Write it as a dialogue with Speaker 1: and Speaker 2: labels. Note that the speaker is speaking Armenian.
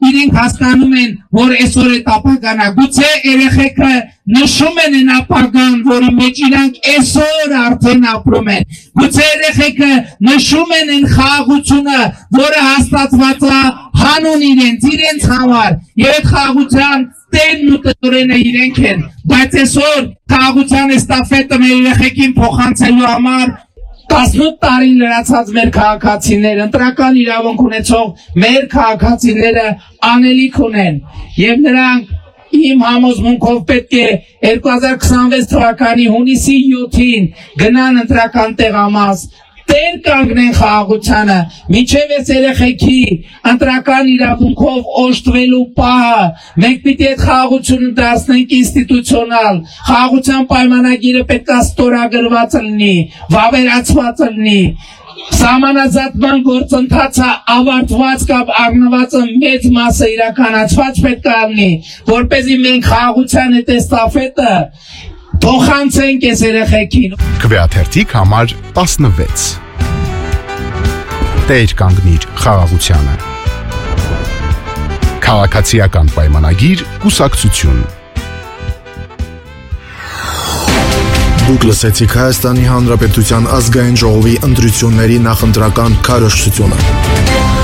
Speaker 1: իրենք հասկանում են, որ այսօր է ապագան, գուցե երեխեքը նշում են այն ապագան, որի մեջ իրանք այսօր արդեն ապրում են, գուցե երեխեքը նշում են այն խաղաղությունը, որը հաստատված է հանուն իրենց համար, եւ այդ խաղաղության տերն ու տնօրենը իրենք են, բայց այսօր խաղաղության էստաֆետը մեր երեխեքին փոխանցելու համար 18 տարին լրացած մեր քաղաքացիները, ընտրական իրավունք ունեցող մեր քաղաքացիները անելիք ունեն եւ նրանք իմ համոզմունքով պետք է 2026 թվականի հունիսի 7-ին գնան ընտրական տեղամաս, տեր կանգնեն խաղաղությանը, մինչև այս երեխեքի ընտրական իրավունքով օժտվելու պահը, մենք պիտի այդ խաղաղությունը դարձնենք ինստիտուցիոնալ, խաղաղության պայմանագիրը պետք է ստորագրված լինի, վավերացված լինի, սահմանազատման գործընթացը ավարտված կամ առնվածը մեծ մասը իրականացված պետք է լինի, որպեսզի մենք խաղաղության այդ էստաֆետը փոխանցենք այս երեխեքին։
Speaker 2: Քվեաթերթիկ համար 16 Տեր կանգնիր խաղաղությանը։ Քաղաքացիական պայմանագիր կուսակցություն։
Speaker 3: Դուք լսեցիք Հայաստանի Հանրապետության ազգային ժողովի ընտրությունների նախընտրական քարոզչությունը։